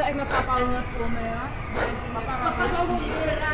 Kijk naar papa aan het komen, ja. Papa zou wel